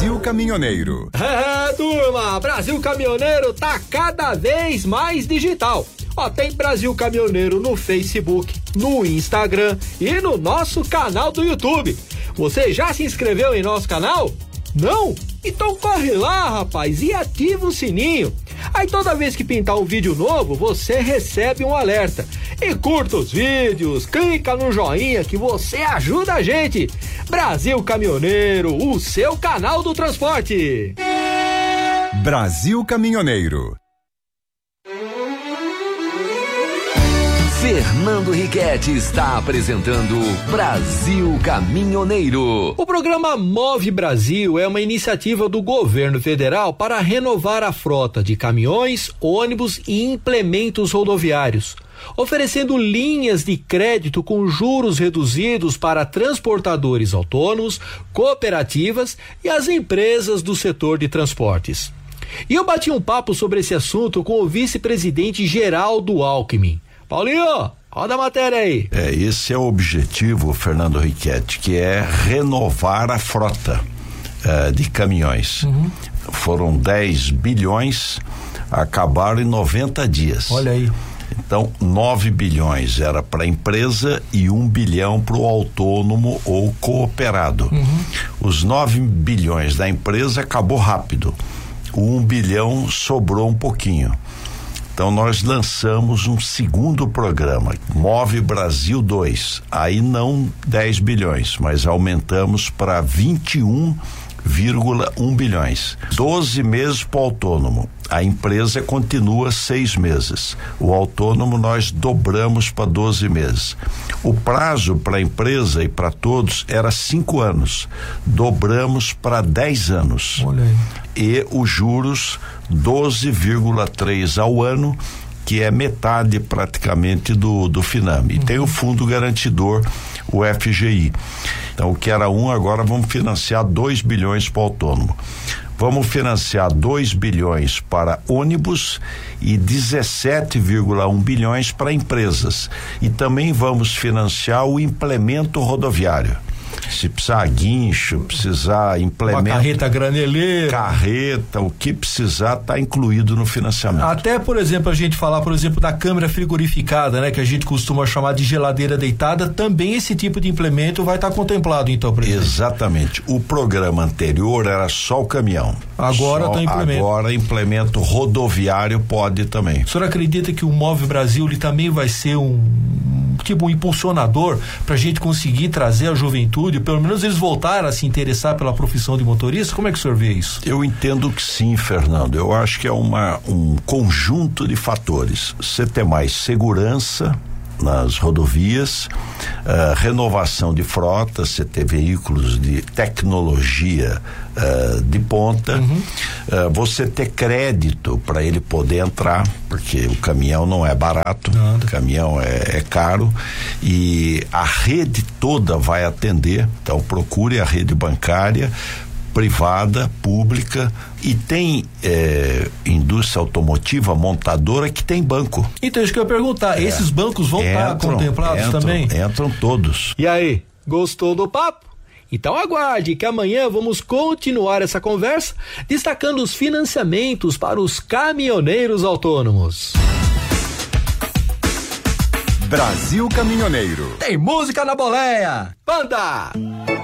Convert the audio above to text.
Brasil Caminhoneiro. Turma, Brasil Caminhoneiro tá cada vez mais digital. Tem Brasil Caminhoneiro no Facebook, no Instagram e no nosso canal do YouTube. Você já se inscreveu em nosso canal? Não? Então corre lá, rapaz, e ativa o sininho. Aí toda vez que pintar um vídeo novo, você recebe um alerta. E curta os vídeos, clica no joinha que você ajuda a gente. Brasil Caminhoneiro, o seu canal do transporte. Brasil Caminhoneiro. Fernando Riquetti está apresentando Brasil Caminhoneiro. O programa Move Brasil é uma iniciativa do governo federal para renovar a frota de caminhões, ônibus e implementos rodoviários, oferecendo linhas de crédito com juros reduzidos para transportadores autônomos, cooperativas e as empresas do setor de transportes. E eu bati um papo sobre esse assunto com o vice-presidente Geraldo Alckmin. Paulinho, roda a matéria aí. Esse é o objetivo, Fernando Riquetti, que é renovar a frota de caminhões. Foram 10 bilhões, acabaram em 90 dias. Olha aí. Então, 9 bilhões era para a empresa e 1 bilhão para o autônomo ou cooperado. Os 9 bilhões da empresa acabou rápido. O 1 bilhão sobrou um pouquinho. Então nós lançamos um segundo programa, Move Brasil 2, aí não 10 bilhões, mas aumentamos para 21,1 bilhões. 12 meses para o autônomo, a empresa continua 6 meses. O autônomo nós dobramos para 12 meses. O prazo para a empresa e para todos era 5 anos, dobramos para 10 anos. Olha aí. E os juros 12,3 ao ano, que é metade praticamente do Finame. E tem o fundo garantidor, o FGI. Então o que era agora vamos financiar 2 bilhões para o autônomo. Vamos financiar 2 bilhões para ônibus e 17,1 bilhões para empresas. E também vamos financiar o implemento rodoviário. Se precisar guincho, precisar implemento, uma carreta graneleira, o que precisar tá incluído no financiamento. Até, por exemplo, a gente falar, por exemplo, da câmara frigorificada, né, que a gente costuma chamar de geladeira deitada, também esse tipo de implemento vai estar contemplado, então, presidente. Exatamente. O programa anterior era só o caminhão. Agora tem implemento. Agora implemento rodoviário pode também. O senhor acredita que o Move Brasil ele também vai ser um impulsionador para a gente conseguir trazer a juventude, pelo menos eles voltaram a se interessar pela profissão de motorista? Como é que o senhor vê isso? Eu entendo que sim, Fernando. Eu acho que é um conjunto de fatores. Você ter mais segurança nas rodovias, renovação de frota, você ter veículos de tecnologia de ponta, você ter crédito para ele poder entrar, porque o caminhão não é barato, o caminhão é caro, e a rede toda vai atender. Então procure a rede bancária, privada, pública, e tem indústria automotiva, montadora que tem banco. Então isso que eu ia perguntar, esses bancos vão estar contemplados também? Entram todos. E aí, gostou do papo? Então aguarde que amanhã vamos continuar essa conversa destacando os financiamentos para os caminhoneiros autônomos. Brasil Caminhoneiro. Tem música na boleia. Banda!